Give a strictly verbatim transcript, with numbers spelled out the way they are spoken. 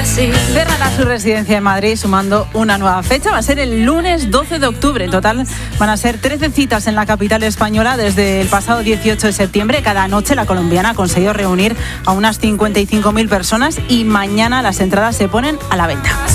Cerrará su residencia en Madrid sumando una nueva fecha. Va a ser el lunes doce de octubre. En total van a ser trece citas en la capital española desde el pasado dieciocho de septiembre. Cada noche la colombiana ha conseguido reunir a unas cincuenta y cinco mil personas y mañana las entradas se ponen a la venta.